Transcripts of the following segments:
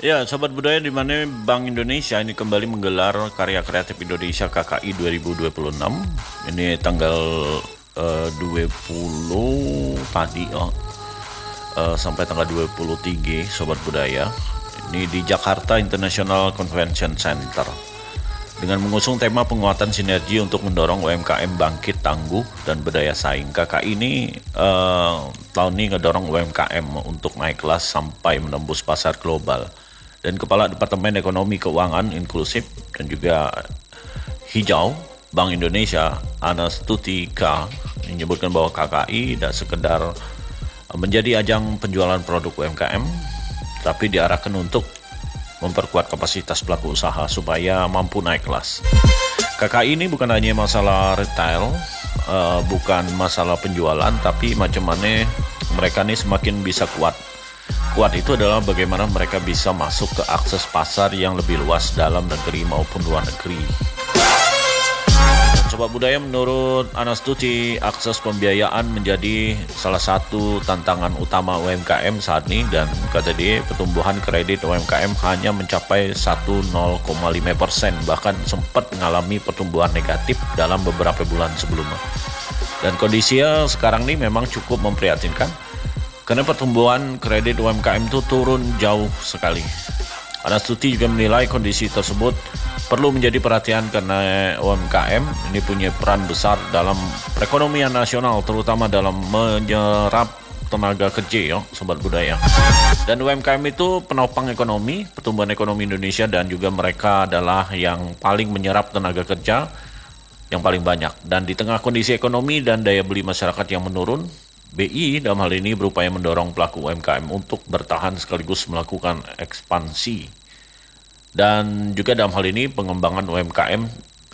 Ya, Sobat Budaya, di mana Bank Indonesia ini kembali menggelar Karya Kreatif Indonesia KKI 2026. Ini tanggal 20 tadi sampai tanggal 23, Sobat Budaya. Ini di Jakarta International Convention Center. Dengan mengusung tema penguatan sinergi untuk mendorong UMKM bangkit tangguh dan berdaya saing. KKI ini tahun ini ngedorong UMKM untuk naik kelas sampai menembus pasar global. Dan Kepala Departemen Ekonomi Keuangan Inklusif dan juga Hijau Bank Indonesia, Anastuti K, menyebutkan bahwa KKI tidak sekedar menjadi ajang penjualan produk UMKM, tapi diarahkan untuk memperkuat kapasitas pelaku usaha supaya mampu naik kelas. KKI ini bukan hanya masalah retail, bukan masalah penjualan, tapi macam mana mereka ini semakin bisa kuat. Kuat itu adalah bagaimana mereka bisa masuk ke akses pasar yang lebih luas dalam negeri maupun luar negeri. Sobat Budaya, menurut Anastuti, akses pembiayaan menjadi salah satu tantangan utama UMKM saat ini, dan kata dia pertumbuhan kredit UMKM hanya mencapai 10,5%, bahkan sempat mengalami pertumbuhan negatif dalam beberapa bulan sebelumnya. Dan kondisinya sekarang ini memang cukup memprihatinkan karena pertumbuhan kredit UMKM itu turun jauh sekali. Anastuti juga menilai kondisi tersebut perlu menjadi perhatian karena UMKM ini punya peran besar dalam perekonomian nasional, terutama dalam menyerap tenaga kerja, Sobat Budaya. Dan UMKM itu penopang ekonomi, pertumbuhan ekonomi Indonesia, dan juga mereka adalah yang paling menyerap tenaga kerja yang paling banyak. Dan di tengah kondisi ekonomi dan daya beli masyarakat yang menurun, BI dalam hal ini berupaya mendorong pelaku UMKM untuk bertahan sekaligus melakukan ekspansi. Dan juga dalam hal ini pengembangan UMKM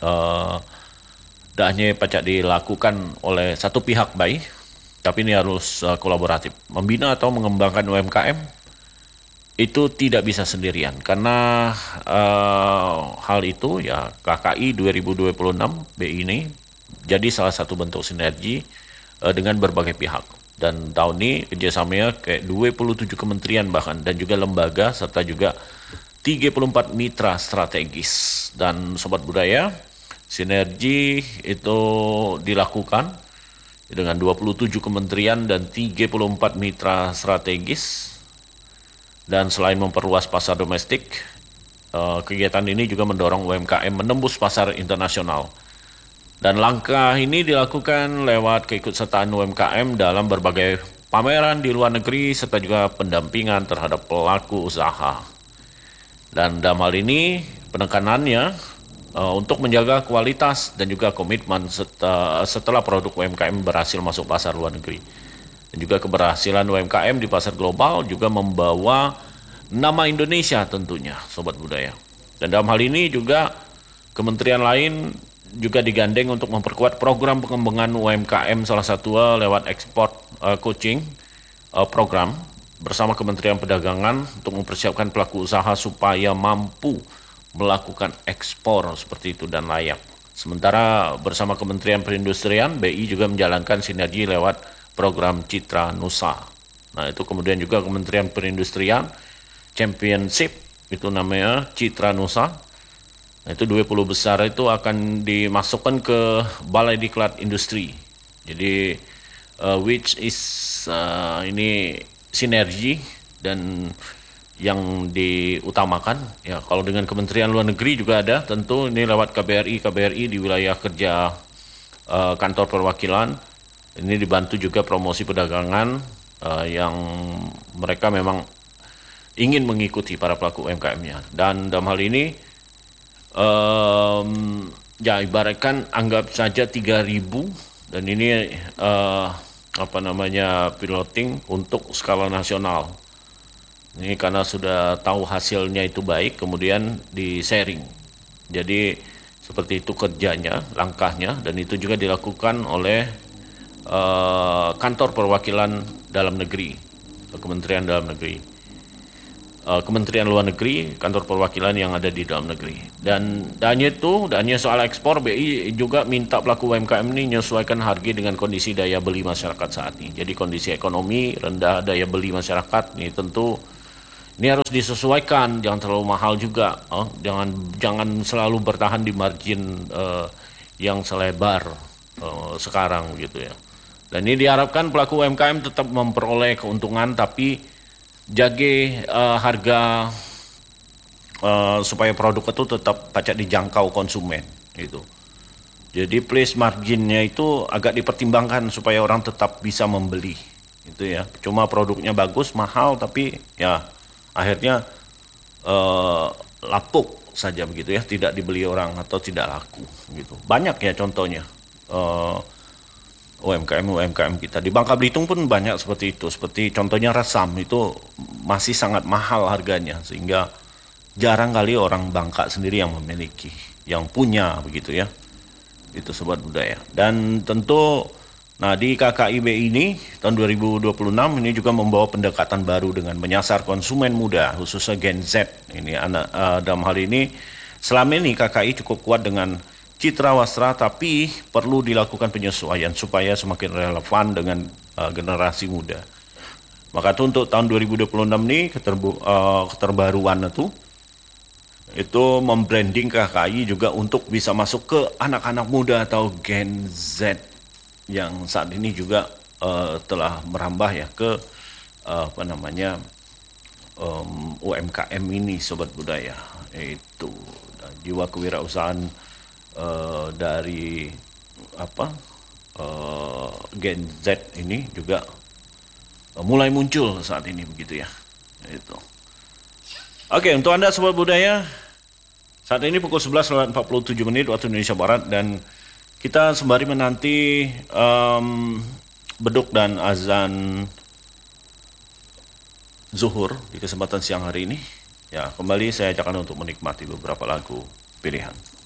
tidak hanya pacak dilakukan oleh satu pihak baik, tapi ini harus kolaboratif. Membina atau mengembangkan UMKM itu tidak bisa sendirian, karena hal itu ya KKI 2026 BI ini jadi salah satu bentuk sinergi dengan berbagai pihak. Dan tahun ini kerjasamanya kayak 27 kementerian bahkan, dan juga lembaga, serta juga 34 mitra strategis. Dan Sobat Budaya, sinergi itu dilakukan dengan 27 kementerian dan 34 mitra strategis. Dan selain memperluas pasar domestik, kegiatan ini juga mendorong UMKM menembus pasar internasional. Dan langkah ini dilakukan lewat keikutsertaan UMKM dalam berbagai pameran di luar negeri, serta juga pendampingan terhadap pelaku usaha. Dan dalam hal ini penekanannya untuk menjaga kualitas dan juga komitmen setelah produk UMKM berhasil masuk pasar luar negeri. Dan juga keberhasilan UMKM di pasar global juga membawa nama Indonesia tentunya, Sobat Budaya. Dan dalam hal ini juga kementerian lain juga digandeng untuk memperkuat program pengembangan UMKM, salah satu lewat ekspor coaching program bersama Kementerian Perdagangan untuk mempersiapkan pelaku usaha supaya mampu melakukan ekspor seperti itu dan layak. Sementara bersama Kementerian Perindustrian, BI juga menjalankan sinergi lewat program Citra Nusa. Nah, itu kemudian juga Kementerian Perindustrian Championship, itu namanya Citra Nusa. Nah, itu 20 besar itu akan dimasukkan ke Balai Diklat Industri. Jadi which is ini sinergi dan yang diutamakan ya. Kalau dengan Kementerian Luar Negeri juga ada, tentu ini lewat KBRI di wilayah kerja kantor perwakilan. Ini dibantu juga promosi perdagangan yang mereka memang ingin mengikuti para pelaku UMKM-nya. Dan dalam hal ini ya ibaratkan anggap saja 3.000, dan ini piloting untuk skala nasional. Ini karena sudah tahu hasilnya itu baik, kemudian di sharing. Jadi seperti itu kerjanya, langkahnya, dan itu juga dilakukan oleh kantor perwakilan dalam negeri, Kementerian Dalam Negeri. Kementerian Luar Negeri, kantor perwakilan yang ada di dalam negeri. Dan hanya soal ekspor, BI juga minta pelaku UMKM ini menyesuaikan harga dengan kondisi daya beli masyarakat saat ini. Jadi kondisi ekonomi rendah, daya beli masyarakat ini tentu Ini harus disesuaikan, jangan terlalu mahal juga. Jangan selalu bertahan di margin yang selebar sekarang gitu ya. Dan ini diharapkan pelaku UMKM tetap memperoleh keuntungan, tapi jaga harga supaya produk itu tetap pacak dijangkau konsumen gitu. Jadi place marginnya itu agak dipertimbangkan supaya orang tetap bisa membeli itu ya. Cuma produknya bagus mahal tapi ya akhirnya lapuk saja begitu ya, tidak dibeli orang atau tidak laku gitu. Banyak ya contohnya UMKM kita di Bangka Belitung pun banyak seperti itu. Seperti contohnya Resam itu masih sangat mahal harganya sehingga jarang kali orang Bangka sendiri yang memiliki, yang punya begitu ya. Itu sobat budaya. Dan tentu nah di KKIB ini tahun 2026 ini juga membawa pendekatan baru dengan menyasar konsumen muda khususnya Gen Z. Ini dalam hal ini selama ini KKI cukup kuat dengan citra wasra tapi perlu dilakukan penyesuaian supaya semakin relevan dengan generasi muda. Maka itu untuk tahun 2026 ini keterbaruan itu membranding KKI juga untuk bisa masuk ke anak-anak muda atau Gen Z yang saat ini juga telah merambah ya ke UMKM ini sobat budaya. Itu jiwa kewirausahaan dari Gen Z ini juga mulai muncul saat ini begitu ya. Itu. Oke, untuk Anda sobat budaya, saat ini pukul 11:47 waktu Indonesia Barat dan kita sembari menanti beduk dan azan zuhur di kesempatan siang hari ini. Ya, kembali saya ajak Anda untuk menikmati beberapa lagu pilihan.